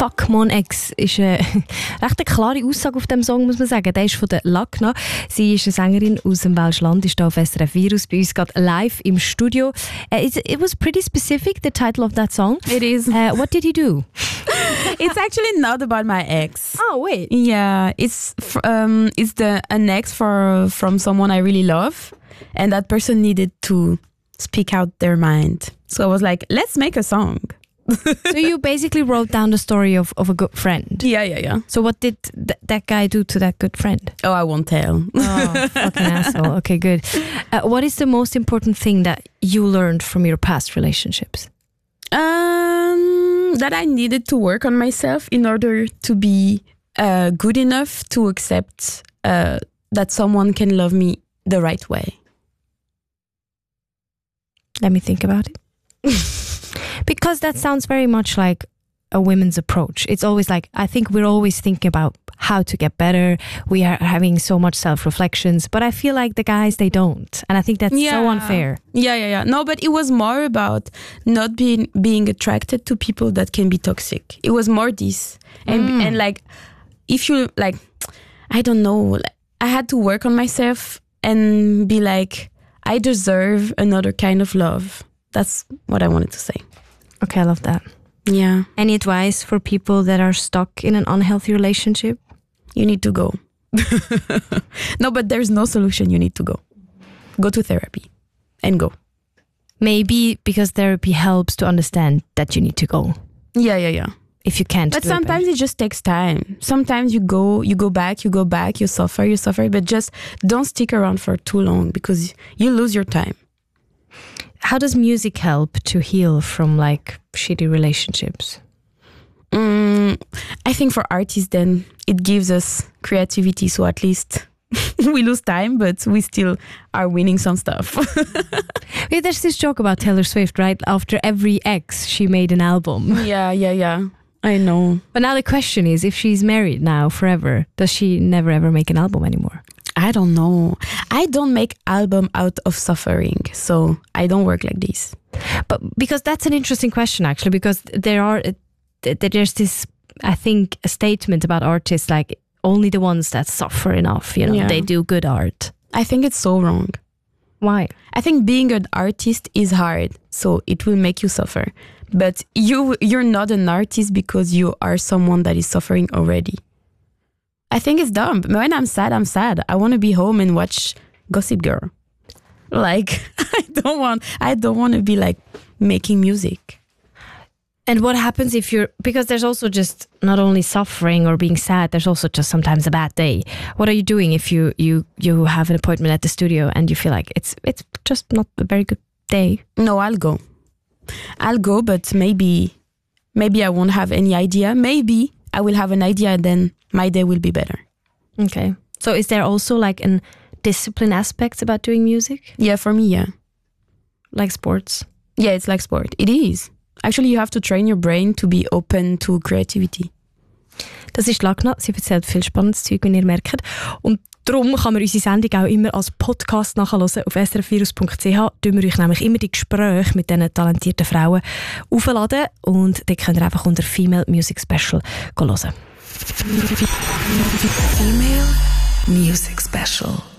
Fuck Mon Ex ist eine recht eine klare Aussage auf dem Song, muss man sagen. Der ist von der Lakna. Sie ist eine Sängerin aus dem Welschland, ist da auf SRF Virus bei uns gerade live im Studio. It was pretty specific, the title of that song. It is. What did you do? It's actually not about my ex. Oh, wait. Yeah, it's an ex from someone I really love, and that person needed to speak out their mind. So I was like, let's make a song. So you basically wrote down the story of a good friend. Yeah. So what did that guy do to that good friend? Oh, I won't tell. Oh, fucking asshole. Okay, good. What is the most important thing that you learned from your past relationships? That I needed to work on myself in order to be good enough to accept that someone can love me the right way. Let me think about it. Because that sounds very much like a women's approach. It's always like, I think we're always thinking about how to get better. We are having so much self-reflections, but I feel like the guys, they don't. And I think that's so unfair. Yeah. No, but it was more about not being attracted to people that can be toxic. It was more this. And like, if you, like, I don't know, I had to work on myself and be like, I deserve another kind of love. That's what I wanted to say. Okay, I love that. Yeah. Any advice for people that are stuck in an unhealthy relationship? You need to go. No, but there's no solution. You need to go. Go to therapy and go. Maybe because therapy helps to understand that you need to go. Yeah. If you can't. But sometimes it just takes time. Sometimes you go back, you suffer, but just don't stick around for too long because you lose your time. How does music help to heal from like shitty relationships? I think for artists then it gives us creativity, so at least we lose time, but we still are winning some stuff. Yeah, there's this joke about Taylor Swift, right? After every ex, she made an album. Yeah. I know. But now the question is, if she's married now forever, does she never ever make an album anymore? I don't know. I don't make album out of suffering, so I don't work like this. But because that's an interesting question, actually, because there's this, I think, a statement about artists like only the ones that suffer enough, they do good art. I think it's so wrong. Why? I think being an artist is hard, so it will make you suffer. But you're not an artist because you are someone that is suffering already. I think it's dumb. When I'm sad, I'm sad. I want to be home and watch Gossip Girl. Like, I don't want to be like making music. And what happens if because there's also just not only suffering or being sad, there's also just sometimes a bad day. What are you doing if you have an appointment at the studio and you feel like it's just not a very good day? No, I'll go, but maybe I won't have any idea. Maybe I will have an idea and then my day will be better. Okay. So is there also like an discipline aspect about doing music? Yeah, for me, yeah. Like sports? Yeah, it's like sport. It is. Actually, you have to train your brain to be open to creativity. Das ist Lakna. Sie erzählt viel spannendes Zeug, wie ihr merkt. Und darum kann man unsere Sendung auch immer als Podcast nachhören auf srfvirus.ch. Da wir euch nämlich immer die Gespräche mit diesen talentierten Frauen aufladen. Und da könnt ihr einfach unter Female Music Special hören. Female Music Special.